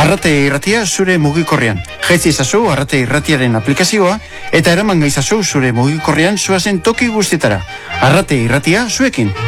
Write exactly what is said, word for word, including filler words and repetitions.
Arrate irratia zure mugikorrean. Jaitzi izazu Arrate irratiaren aplikazioa eta eraman gaizazu zure mugikorrean zoazen toki guztietara. Arrate irratia zuekin.